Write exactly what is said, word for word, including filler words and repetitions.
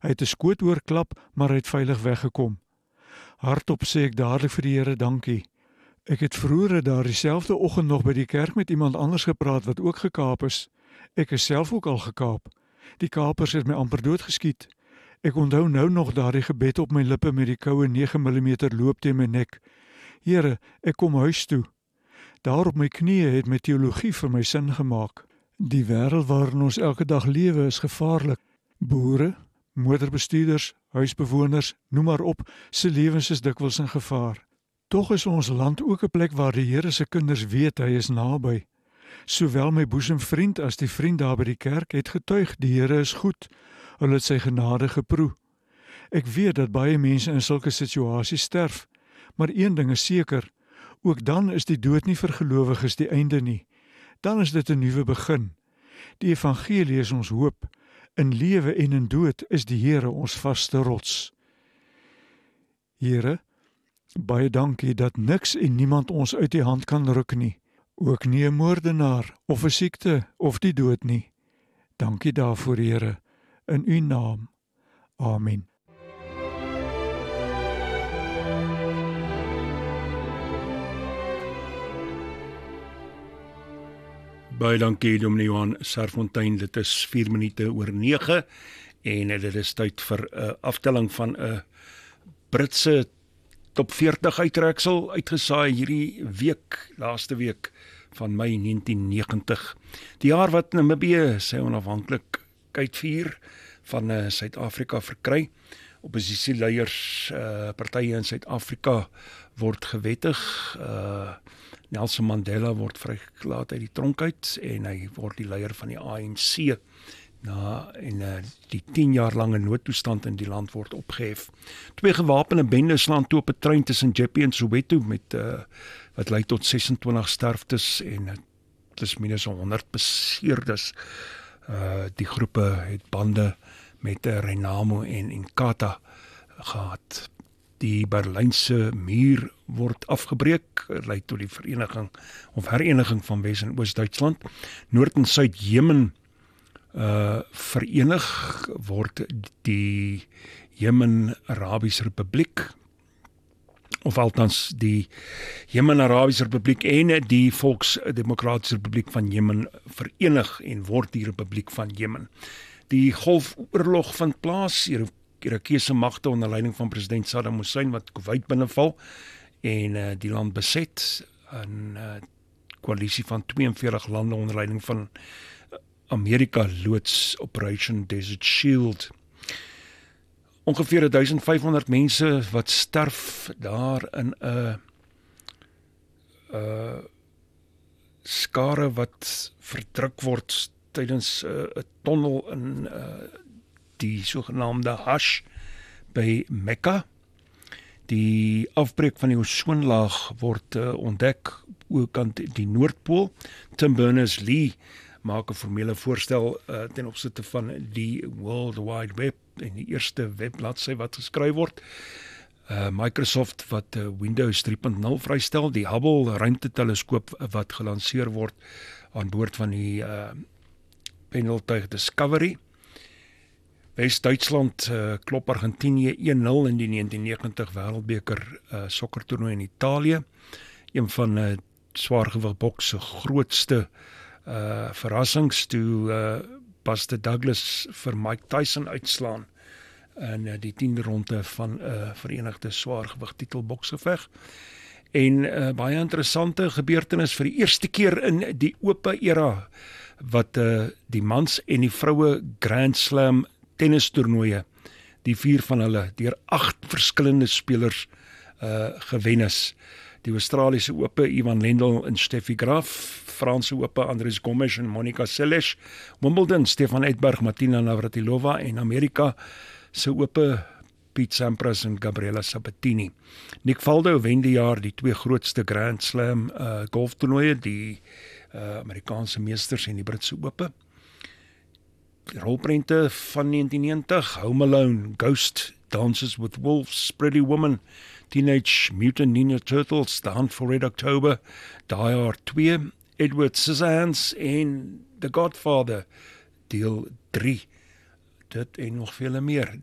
Hy het 'n skoot oorklap, maar hy het veilig weggekom. Hardop sê ek dadelik vir die Here dankie. Ek het vroeër daardie selfde oggend nog by die kerk met iemand anders gepraat wat ook gekaap is. Ek is self ook al gekaap. Die kapers het my amper doodgeskiet. Ek onthou nou nog daardie gebed op my lippe met die koue nege millimeter loop teen my nek. Here, ek kom huis toe. Daar op my knieë het my teologie vir my sin gemaak. Die wêreld waarin ons elke dag lewe is gevaarlik. Boere, motorbestuurders, huisbewoners, noem maar op, se lewens is dikwels in gevaar. Tog is ons land ook 'n plek waar die Here se kinders weet hy is naby. Sowel my boesemvriend as die vriend daar by die kerk het getuig die Here is goed. Hulle het sy genade geproe. Ek weet dat baie mense in sulke situasies sterf, maar een ding is seker, ook dan is die dood nie vir gelowiges die einde nie. Dan is dit 'n nuwe begin. Die evangelie is ons hoop. In lewe en in dood is die Here ons vaste rots. Here, baie dankie dat niks en niemand ons uit die hand kan ruk nie. Ook nie 'n moordenaar of 'n siekte of die dood nie. Dankie daarvoor, Here, in U naam. Amen. Baie dankie, Dominee Johan Serfontein. Dit is vier minute oor nege en dit is tyd vir 'n uh, aftelling van 'n uh, Britse top veertig uittreksel uitgesaai hierdie week, laaste week van Mei negentien negentig. Die jaar wat Namibië sy onafhanklikheid vier van uh, Suid-Afrika verkry. Oppositieleiers, uh, partye in Suid-Afrika word gewettig. Uh, Nelson Mandela word vrygelaat uit die tronk uit en hy word die leier van die A N C. Na, en uh, die tien jaar lange noodtoestand in die land word opgehef. Twee gewapende bendes slaan toe op 'n trein tussen Jeppe en Soweto met uh, wat lei tot sesentwintig sterftes en uh, plus minus honderd beseerdes. Uh, die groepe het bande met uh, Renamo en Inkatha gehad. Die Berlynse muur word afgebreek, lei tot die vereniging of hereniging van Wes- en Oos-Duitsland. Noord- en Suid-Jemen uh, verenig word die Jemen-Arabiese Republiek, of althans die Jemen-Arabiese Republiek en die Volksdemokratiese Republiek van Jemen verenig en word die Republiek van Jemen. Die Golfoorlog vind plaas, Irakese magte onder leiding van president Saddam Hussein wat Kuwait binneval en uh, die land beset, 'n uh, koalisie van tweeënveertig lande onder leiding van Amerika loods Operation Desert Shield. Ongeveer duisend vyfhonderd mense wat sterf daar in 'n uh, skare wat verdruk word tydens 'n uh, tonnel in uh, die sogenaamde Hash by Mekka. Die afbreek van die ozonlaag word uh, ontdek ook aan die Noordpool. Tim Berners-Lee maak 'n formele voorstel uh, ten opsigte van die World Wide Web en die eerste webbladsy wat geskryf word. Uh, Microsoft wat uh, Windows drie punt nul vrystel, die Hubble ruimteteleskoop wat gelanseer word aan boord van die uh, pendeltuig Discovery. Wes-Duitsland uh, klop Argentinië een nul in die negentien negentig Wêreldbeker uh, sokkertoernooi in Italië. Een van uh, swaargewig boks se grootste uh, verrassings toe uh, Buster Douglas vir Mike Tyson uitslaan in uh, die tiende ronde van 'n uh, verenigde swaargewig titelboksgeveg. En uh, baie interessante gebeurtenis vir die eerste keer in die ope era wat uh, die mans en die vroue Grand Slam tennistoernooie, die vier van hulle, deur agt verskillende spelers uh, gewen is. Die Australiese Ope, Ivan Lendl en Steffi Graf, Franse Ope, Andres Gomes en Monica Seles, Wimbledon, Stefan Edberg, Martina Navratilova en Amerika se Ope, Pete Sampras en Gabriela Sabatini. Nick Faldo wen die jaar die twee grootste Grand Slam uh, golftoernooie, die uh, Amerikaanse meesters en die Britse Ope. Die rolprente van negentien negentig, Home Alone, Ghost, Dances with Wolves, Pretty Woman, Teenage Mutant Ninja Turtles, The Hunt for Red October, Die Hard twee, Edward Scissorhands en The Godfather, deel drie. Dit en nog vele meer.